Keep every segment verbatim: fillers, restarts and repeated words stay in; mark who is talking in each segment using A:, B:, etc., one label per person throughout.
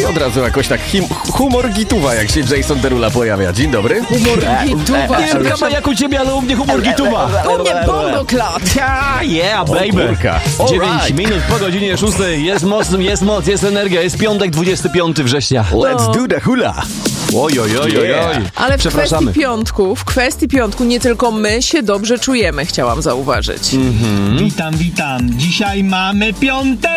A: od razu jakoś tak him, humor gituwa, jak się Jason Derulo pojawia. Dzień dobry.
B: Humor gituwa.
C: Nie wiem, Kama, jak u ciebie, ale u mnie humor gituwa.
B: U mnie bomboklat.
C: Ja, yeah, baby. dziewięć minut po godzinie szóstej. Jest moc, jest moc, jest energia. Jest piątek, dwudziestego piątego września.
A: Let's do the hula.
C: Oj, oj, oj, oj, oj.
B: Ale w
C: Przepraszamy.
B: kwestii piątku, w kwestii piątku nie tylko my się dobrze czujemy, chciałam zauważyć.
C: Mhm.
D: Witam, witam. Dzisiaj mamy piątek.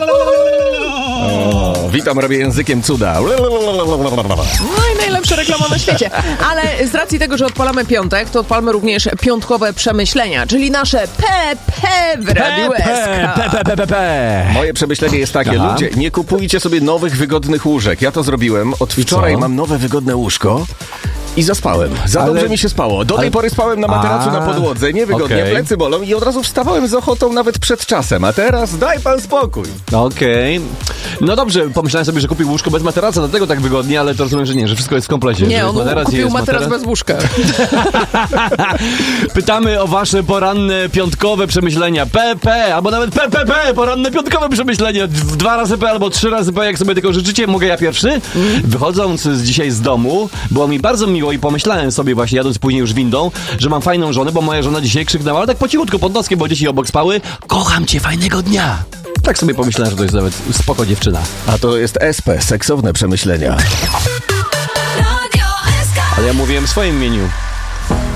A: O, witam, robię językiem cuda.
B: No i najlepsza reklama na świecie. Ale z racji tego, że odpalamy piątek, to odpalmy również piątkowe przemyślenia, czyli nasze P P w Radiu S K.
C: P, P, P, P, P.
A: Moje przemyślenie jest takie,
C: Aha.
A: ludzie, nie kupujcie sobie nowych, wygodnych łóżek. Ja to zrobiłem. Od wczoraj
C: Co?
A: mam nowe, wygodne łóżko. I zaspałem. Za
C: Ale-
A: dobrze mi się spało. Do tej
C: ale-
A: pory spałem na materacu
C: A,
A: na podłodze, niewygodnie,
C: okej.
A: plecy bolą i od razu wstawałem z ochotą nawet przed czasem. A teraz daj pan spokój.
C: Okej. No dobrze, pomyślałem sobie, że kupił łóżko bez materaca, dlatego tak wygodnie, ale to rozumiem, że nie, że wszystko jest w komplecie. że
B: Nie,
C: jest
B: on
C: materac i
B: kupił
C: jest
B: materac
C: materac.
B: bez łóżka.
C: Pytamy o wasze poranne, piątkowe przemyślenia. P P, albo nawet P P P, poranne, piątkowe przemyślenia. W Dwa razy P albo trzy razy P, jak sobie tego życzycie. Mogę ja pierwszy? Wychodząc z dzisiaj z domu, było mi bardzo miło i pomyślałem sobie właśnie, jadąc później już windą, że mam fajną żonę, bo moja żona dzisiaj krzyknęła, ale tak po cichutku, pod noskiem, bo dzieci obok spały. Kocham cię, fajnego dnia. Tak sobie pomyślałem, że to jest nawet spoko dziewczyna.
A: A to jest S P, seksowne przemyślenia.
C: Ale ja mówiłem w swoim imieniu.